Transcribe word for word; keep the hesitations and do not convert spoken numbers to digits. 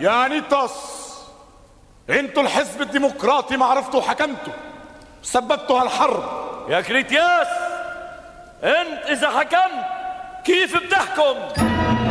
يا نيتاس، انتوا الحزب الديمقراطي ما عرفتوا حكمتوا، سببتوا هالحرب. يا كريتياس، انت اذا حكمت كيف بتحكم؟